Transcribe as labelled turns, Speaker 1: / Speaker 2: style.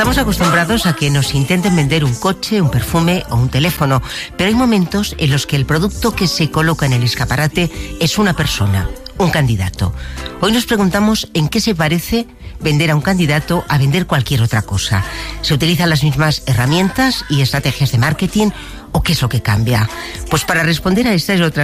Speaker 1: Estamos acostumbrados a que nos intenten vender un coche, un perfume o un teléfono, pero hay momentos en los que el producto que se coloca en el escaparate es una persona, un candidato. Hoy nos preguntamos en qué se parece vender a un candidato a vender cualquier otra cosa. ¿Se utilizan las mismas herramientas y estrategias de marketing o qué es lo que cambia? Pues para responder a esta y otras